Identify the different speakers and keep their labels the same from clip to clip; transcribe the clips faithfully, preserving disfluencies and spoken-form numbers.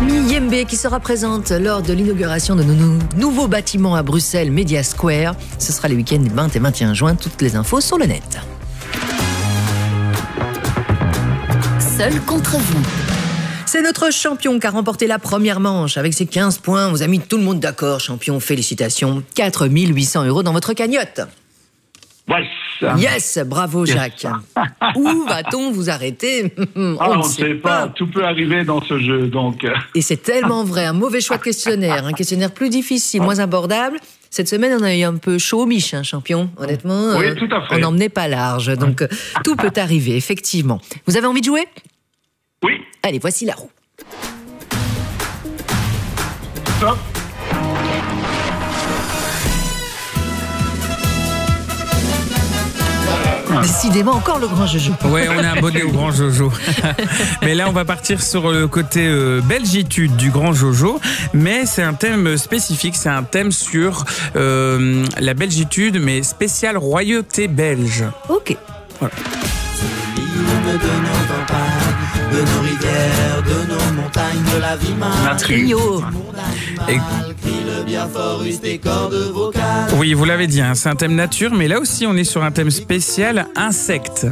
Speaker 1: Camille Yembe qui sera présente lors de l'inauguration de nos nou- nouveaux bâtiments à Bruxelles, Media Square. Ce sera les week-ends vingt et vingt et un juin. Toutes les infos sur le net.
Speaker 2: Seul contre vous.
Speaker 1: C'est notre champion qui a remporté la première manche avec ses quinze points. Vous avez mis tout le monde d'accord, champion. Félicitations. quatre mille huit cents euros dans votre cagnotte.
Speaker 3: Yes.
Speaker 1: Yes, bravo Jacques. Où va-t-on vous arrêter? On
Speaker 3: Ah, on
Speaker 1: ne
Speaker 3: ne
Speaker 1: sait
Speaker 3: sait pas. Tout peut arriver dans ce jeu, donc.
Speaker 1: Et c'est tellement vrai. Un mauvais choix de questionnaire. Un questionnaire plus difficile, moins abordable. Cette semaine, on a eu un peu chaud au mich, hein, champion. Honnêtement,
Speaker 3: Oui,
Speaker 1: euh,
Speaker 3: tout à fait.
Speaker 1: on n'emmenait pas large. Donc, euh, tout peut arriver, effectivement. Vous avez envie de jouer?
Speaker 3: Oui.
Speaker 1: Allez, voici la roue.
Speaker 3: Stop.
Speaker 1: Décidément, encore le grand Jojo.
Speaker 4: Ouais, on a un bonnet au grand Jojo. Mais là, on va partir sur le côté euh, belgitude du grand Jojo. Mais c'est un thème spécifique, c'est un thème sur euh, la belgitude, mais spécial royauté belge.
Speaker 1: Ok.
Speaker 4: Voilà.
Speaker 5: De nos campagnes, de nos rivières, de nos montagnes, de la vie mal.
Speaker 1: Trio.
Speaker 4: Et-
Speaker 5: Le bien fort use tes cordes vocales.
Speaker 4: Oui, vous l'avez dit, hein, c'est un thème nature, mais là aussi, on est sur un thème spécial insectes.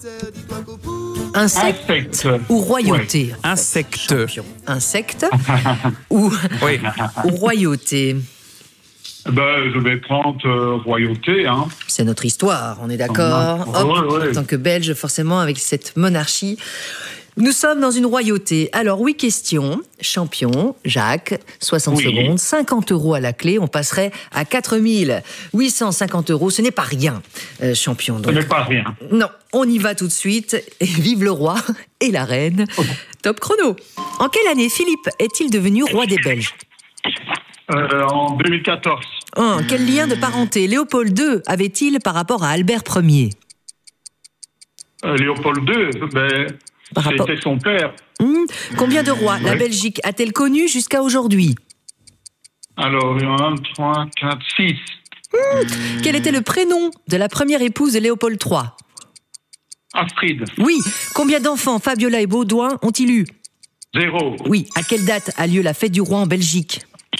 Speaker 1: Insecte
Speaker 3: Insecte.
Speaker 1: ou royauté?
Speaker 4: Insectes.
Speaker 1: Champion. Insecte ou,
Speaker 4: Oui.
Speaker 1: ou royauté?
Speaker 3: Ben, je vais prendre euh, royauté, hein.
Speaker 1: C'est notre histoire, on est d'accord.
Speaker 3: Ouais,
Speaker 1: Hop,
Speaker 3: ouais.
Speaker 1: En tant que Belge, forcément, avec cette monarchie. Nous sommes dans une royauté. Alors, oui, question. Champion, Jacques, soixante
Speaker 3: Oui.
Speaker 1: secondes, cinquante euros à la clé. On passerait à quatre mille huit cent cinquante euros. Ce n'est pas rien, euh, champion.
Speaker 3: Ce
Speaker 1: Donc,
Speaker 3: n'est pas rien.
Speaker 1: non, on y va tout de suite. Et vive le roi et la reine. Top chrono. En quelle année Philippe est-il devenu roi des Belges?
Speaker 3: Euh, en deux mille quatorze.
Speaker 1: Un, quel lien de parenté Léopold deux avait-il par rapport à Albert Ier?
Speaker 3: Euh, Léopold deux, ben,
Speaker 1: Par rapport-
Speaker 3: c'était son père.
Speaker 1: Hmm, Combien de rois la
Speaker 3: Ouais.
Speaker 1: Belgique a-t-elle connu jusqu'à aujourd'hui?
Speaker 3: Alors, un, trois, quatre, six.
Speaker 1: Quel était le prénom de la première épouse de Léopold trois?
Speaker 3: Astrid,
Speaker 1: Oui. Combien d'enfants Fabiola et Baudouin ont-ils eu?
Speaker 3: zéro.
Speaker 1: Oui. À quelle date a lieu la fête du roi en Belgique?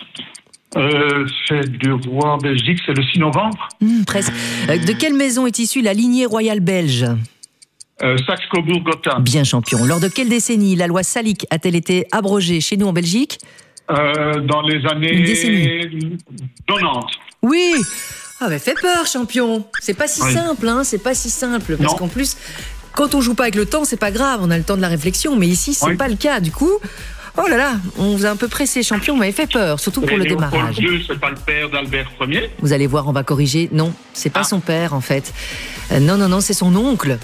Speaker 3: Euh, fête du roi en Belgique, c'est le six novembre.
Speaker 1: Hmm, presque. Euh, De quelle maison est issue la lignée royale belge?
Speaker 3: Euh, Saxe-Cobourg-Gotha.
Speaker 1: Bien champion. Lors de quelle décennie la loi salique a-t-elle été abrogée chez nous en Belgique?
Speaker 3: Euh, dans les années
Speaker 1: Une décennie.
Speaker 3: quatre-vingt-dix.
Speaker 1: Oui. Ah mais fait peur, champion. C'est pas si
Speaker 3: Oui.
Speaker 1: simple, hein. C'est pas si simple parce
Speaker 3: Non.
Speaker 1: qu'en plus, quand on joue pas avec le temps, c'est pas grave. On a le temps de la réflexion. Mais ici, c'est
Speaker 3: Oui.
Speaker 1: pas le cas. Du coup, oh là là, on vous a un peu pressé, champion. Vous m'avez fait peur, surtout pour
Speaker 3: Et
Speaker 1: le
Speaker 3: Léopold
Speaker 1: démarrage.
Speaker 3: deux, c'est pas le père d'Albert Ier.
Speaker 1: Vous allez voir, on va corriger. Non, c'est pas
Speaker 3: Ah.
Speaker 1: son père en fait. Euh, non, non, non, c'est son oncle.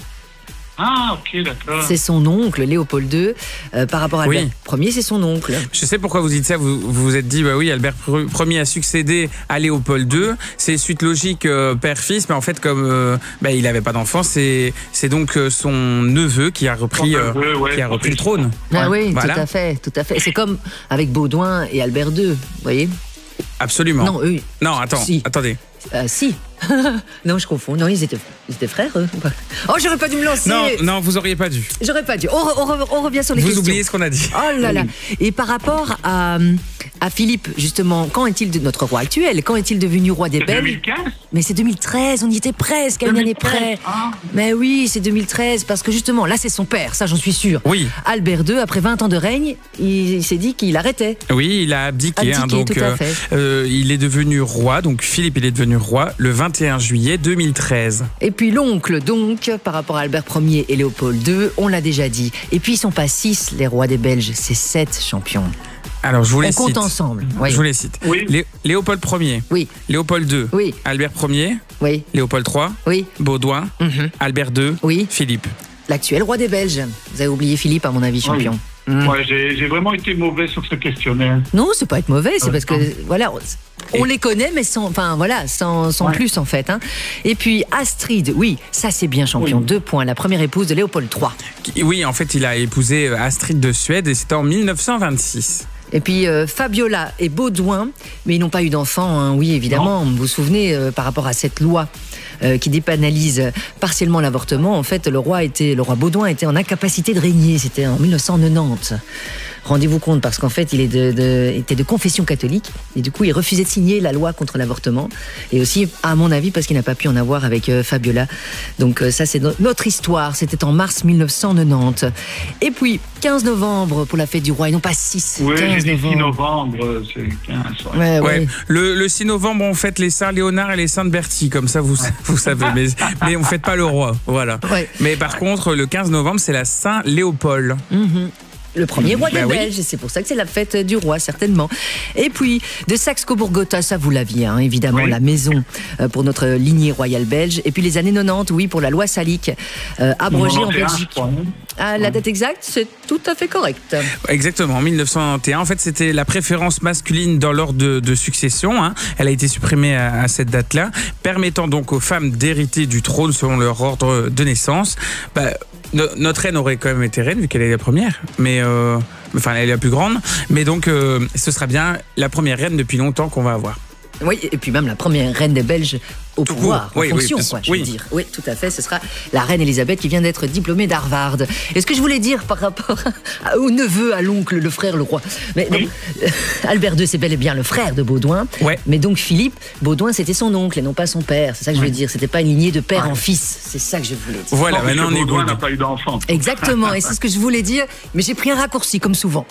Speaker 3: Ah, ok, d'accord.
Speaker 1: C'est son oncle, Léopold deux. Euh, par rapport à
Speaker 4: Oui.
Speaker 1: Albert Ier, c'est son oncle.
Speaker 4: Je sais pourquoi vous dites ça. Vous vous vous êtes dit, bah oui, Albert Ier a succédé à Léopold deux. C'est suite logique euh, père-fils, mais en fait, comme euh, bah, il n'avait pas d'enfant, c'est c'est donc euh, son neveu qui a repris,
Speaker 3: Son
Speaker 4: euh,
Speaker 3: neveu, ouais,
Speaker 4: qui a
Speaker 3: son
Speaker 4: repris le
Speaker 3: fils.
Speaker 4: trône.
Speaker 1: Ah oui,
Speaker 4: Voilà.
Speaker 1: tout à fait, tout à fait. C'est comme avec Baudouin et Albert deux, vous voyez?
Speaker 4: Absolument.
Speaker 1: Non, eux,
Speaker 4: Non, attends,
Speaker 1: Si.
Speaker 4: attendez.
Speaker 1: euh, si. Non, je confonds. Non, ils étaient, ils étaient frères, eux. Oh, j'aurais pas dû me lancer.
Speaker 4: Non, non, vous auriez pas dû.
Speaker 1: J'aurais pas dû. On, re- on re- on revient sur les
Speaker 4: Vous
Speaker 1: questions.
Speaker 4: oubliez ce qu'on a dit.
Speaker 1: Oh là là. Et par rapport à, à Philippe, justement, quand est-il de notre roi actuel? Quand est-il devenu roi des
Speaker 3: C'est
Speaker 1: Belges?
Speaker 3: deux mille quinze.
Speaker 1: Mais c'est deux mille treize, on y était presque à une année près.
Speaker 3: Ah.
Speaker 1: Mais oui, c'est deux mille treize, parce que justement, là, c'est son père, ça j'en suis sûr.
Speaker 4: Oui.
Speaker 1: Albert deux, après vingt ans de règne, il s'est dit qu'il arrêtait.
Speaker 4: Oui, il a abdiqué. hein,
Speaker 1: Abdiqué,
Speaker 4: donc,
Speaker 1: tout à
Speaker 4: euh,
Speaker 1: fait.
Speaker 4: euh, il est devenu roi. Donc, Philippe, il est devenu roi le vingt et un juillet deux mille treize.
Speaker 1: Et puis l'oncle, donc, par rapport à Albert Ier et Léopold deux, on l'a déjà dit. Et puis ils sont pas six, les rois des Belges, c'est sept champions.
Speaker 4: Alors, je vous les
Speaker 1: On
Speaker 4: cite.
Speaker 1: compte ensemble. Oui.
Speaker 4: Je vous les cite.
Speaker 3: Oui.
Speaker 4: Lé- Léopold Ier,
Speaker 1: Oui,
Speaker 4: Léopold deux,
Speaker 1: oui,
Speaker 4: Albert Ier,
Speaker 1: oui,
Speaker 4: Léopold trois,
Speaker 1: oui,
Speaker 4: Baudouin,
Speaker 1: mhm,
Speaker 4: Albert deux,
Speaker 1: oui.
Speaker 4: Philippe.
Speaker 1: L'actuel roi des Belges. Vous avez oublié Philippe, à mon avis, champion. Mm.
Speaker 3: Ouais, j'ai j'ai vraiment été mauvais sur ce questionnaire.
Speaker 1: Non, c'est pas être mauvais, c'est
Speaker 3: Euh,
Speaker 1: parce que
Speaker 3: non.
Speaker 1: voilà, on
Speaker 4: Et-
Speaker 1: les connaît, mais sans, enfin voilà, sans, sans
Speaker 3: Ouais.
Speaker 1: plus en fait. Hein. Et puis Astrid, oui, ça c'est bien champion.
Speaker 3: Oui.
Speaker 1: Deux points, la première épouse de Léopold trois.
Speaker 4: Qui- Oui, en fait, il a épousé euh, Astrid de Suède et c'était en mille neuf cent vingt-six.
Speaker 1: Et puis euh, Fabiola et Baudouin, mais ils n'ont pas eu d'enfants, hein, oui évidemment. Vous vous souvenez euh, par rapport à cette loi euh, qui dépénalise partiellement l'avortement. En fait, le roi était, le roi Baudouin était en incapacité de régner. C'était en mille neuf cent quatre-vingt-dix. Rendez-vous compte, parce qu'en fait, il est de, de, était de confession catholique. Et du coup, il refusait de signer la loi contre l'avortement. Et aussi, à mon avis, parce qu'il n'a pas pu en avoir avec euh, Fabiola. Donc euh, ça, c'est no- notre histoire. C'était en mars mille neuf cent quatre-vingt-dix. Et puis, quinze novembre pour la fête du roi, et non pas six.
Speaker 3: Oui, j'ai
Speaker 1: quinze
Speaker 3: dit six
Speaker 1: novembre.
Speaker 3: novembre, c'est quinze. Ouais.
Speaker 1: Ouais,
Speaker 4: Ouais.
Speaker 1: ouais.
Speaker 4: Le, le six novembre, on fête les Saints Léonard et les Saintes Bertie, comme ça vous, vous savez. Mais, mais on fête pas le roi, voilà.
Speaker 1: Ouais.
Speaker 4: Mais par contre, le quinze novembre, c'est la Saint Léopold.
Speaker 1: Mm-hmm. Le premier roi des
Speaker 4: Bah oui.
Speaker 1: Belges, et c'est pour ça que c'est la fête du roi, certainement. Et puis, de Saxe-Cobourg-Gotha, ça vous l'aviez, hein, évidemment,
Speaker 3: Oui.
Speaker 1: la maison euh, pour notre lignée royale belge. Et puis les années quatre-vingt-dix, oui, pour la loi salique, euh, abrogée en
Speaker 3: quatre-vingt-onze, je
Speaker 1: Belgique.
Speaker 3: crois, hein.
Speaker 1: Ah, la date exacte, c'est tout à fait correct.
Speaker 4: Exactement, en mille neuf cent quatre-vingt-onze. En fait, c'était la préférence masculine dans l'ordre de, de succession. Hein. Elle a été supprimée à, à cette date-là, permettant donc aux femmes d'hériter du trône selon leur ordre de naissance. Bah, no- notre reine aurait quand même été reine, vu qu'elle est la première, mais euh, enfin, elle est la plus grande. Mais donc, euh, ce sera bien la première reine depuis longtemps qu'on va avoir.
Speaker 1: Oui, et puis même la première reine des Belges au
Speaker 4: Tout
Speaker 1: pouvoir,
Speaker 4: court. Oui,
Speaker 1: en
Speaker 4: oui,
Speaker 1: fonction,
Speaker 4: parce-
Speaker 1: quoi, je
Speaker 4: oui.
Speaker 1: veux dire. Oui, tout à fait, ce sera la reine Elisabeth qui vient d'être diplômée d'Harvard. Et ce que je voulais dire par rapport à- au neveu, à l'oncle, le frère, le roi. Mais donc, euh, Albert deux, c'est bel et bien le frère de Baudouin.
Speaker 4: Ouais.
Speaker 1: Mais donc Philippe, Baudouin, c'était son oncle et non pas son père. C'est ça que je veux dire. C'était pas une lignée de père en fils. C'est ça que je voulais dire.
Speaker 4: Voilà,
Speaker 3: Non,
Speaker 4: maintenant on
Speaker 3: Monsieur
Speaker 4: est
Speaker 3: Baudouin
Speaker 4: good.
Speaker 3: n'a pas eu d'enfant.
Speaker 1: Exactement, et c'est ce que je voulais dire, mais j'ai pris un raccourci comme souvent.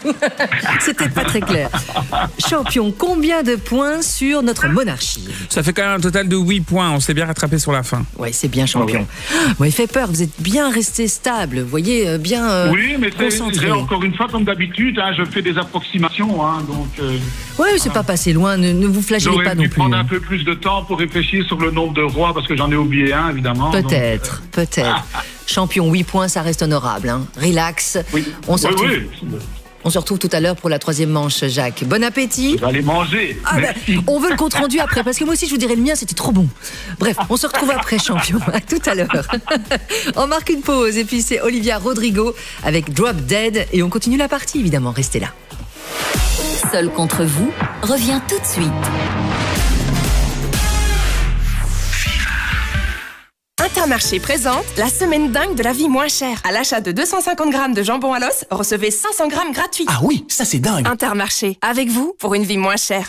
Speaker 1: C'était pas très clair. Champion, combien de points sur notre monarchie?
Speaker 4: Ça fait quand même un total de huit points. On s'est bien rattrapé sur la fin.
Speaker 1: Oui, c'est bien champion. Moi, il fait peur, vous êtes bien resté stable, vous voyez, euh, bien euh,
Speaker 3: Oui, mais c'est-
Speaker 1: concentré.
Speaker 3: j'ai encore une fois, comme d'habitude, hein, je fais des approximations, hein, donc euh,
Speaker 1: Oui, c'est pas passé loin, ne, ne vous flagellez
Speaker 3: j'aurais
Speaker 1: pas non
Speaker 3: dû
Speaker 1: plus.
Speaker 3: prendre un peu plus de temps pour réfléchir sur le nombre de rois, parce que j'en ai oublié un, évidemment. donc,
Speaker 1: Peut-être, peut-être. Champion, huit points, ça reste honorable. Hein. Relax.
Speaker 3: euh, oui,
Speaker 1: On se
Speaker 3: oui,
Speaker 1: retrouve,
Speaker 3: oui.
Speaker 1: on se retrouve tout à l'heure pour la troisième manche, Jacques. Bon appétit.
Speaker 3: Je vais aller manger.
Speaker 1: Ah ben,
Speaker 3: Merci.
Speaker 1: on veut le compte rendu après, parce que moi aussi je vous dirais le mien, c'était trop bon. Bref, on se retrouve après, champion. À tout à l'heure. On marque une pause et puis c'est Olivia Rodrigo avec Drop Dead et on continue la partie évidemment. Restez là.
Speaker 2: Seul contre vous revient tout de suite.
Speaker 6: Intermarché présente la semaine dingue de la vie moins chère. À l'achat de deux cent cinquante grammes de jambon à l'os, recevez cinq cents grammes gratuits.
Speaker 7: Ah oui, ça c'est dingue.
Speaker 6: Intermarché, avec vous pour une vie moins chère.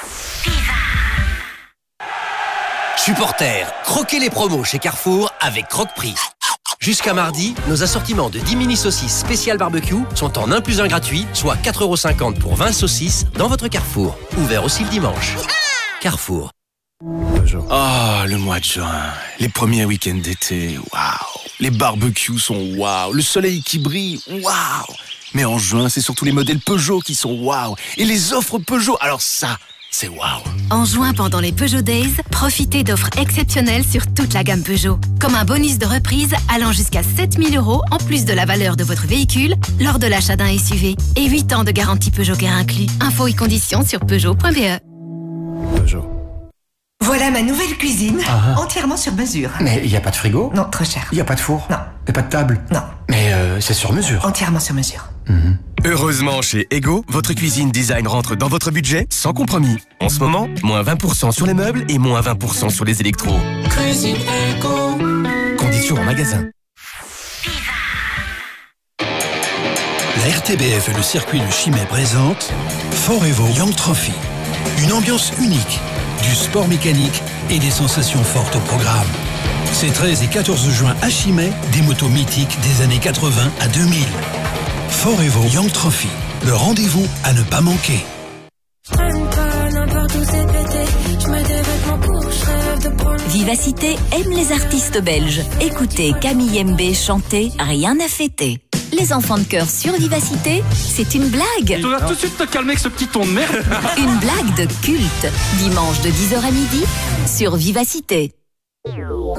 Speaker 8: Supporters, croquez les promos chez Carrefour avec Croque-Prix. Jusqu'à mardi, nos assortiments de dix mini saucisses spéciales barbecue sont en un plus un gratuit, soit quatre euros cinquante pour vingt saucisses dans votre Carrefour. Ouvert aussi le dimanche. Carrefour.
Speaker 7: Ah, le mois de juin, les premiers week-ends d'été, waouh. Les barbecues sont waouh, le soleil qui brille, waouh. Mais en juin, c'est surtout les modèles Peugeot qui sont waouh. Et les offres Peugeot, alors ça, c'est waouh.
Speaker 9: En juin, pendant les Peugeot Days, profitez d'offres exceptionnelles sur toute la gamme Peugeot. Comme un bonus de reprise allant jusqu'à sept mille euros en plus de la valeur de votre véhicule lors de l'achat d'un S U V. Et huit ans de garantie Peugeot Care inclus. Infos et conditions sur Peugeot point B E.
Speaker 7: Peugeot.
Speaker 10: Voilà ma nouvelle cuisine, entièrement sur mesure.
Speaker 11: Mais il n'y a pas de frigo?
Speaker 10: Non, trop cher.
Speaker 11: Il n'y a pas de four?
Speaker 10: Non.
Speaker 11: Et pas de table?
Speaker 10: Non,
Speaker 11: Mais euh, c'est sur mesure.
Speaker 10: entièrement sur mesure.
Speaker 12: Heureusement, chez Ego, votre cuisine design rentre dans votre budget sans compromis. En ce moment, moins vingt pour cent sur les meubles et moins vingt pour cent sur les électros.
Speaker 5: Cuisine Ego.
Speaker 12: Conditions en magasin.
Speaker 13: La R T B F et le circuit de Chimay présentent Forevo Young Trophy. Une ambiance unique, du sport mécanique et des sensations fortes au programme. C'est treize et quatorze juin à Chimay, des motos mythiques des années quatre-vingts à deux mille. Forevo Young Trophy, le rendez-vous à ne pas manquer.
Speaker 2: Vivacité aime les artistes belges. Écoutez Camille M B chanter Rien à fêter. Les enfants de cœur sur Vivacité, c'est une blague.
Speaker 14: Tu vas tout de suite te calmer avec ce petit ton de merde.
Speaker 2: Une blague de culte. Dimanche de dix heures à midi sur Vivacité.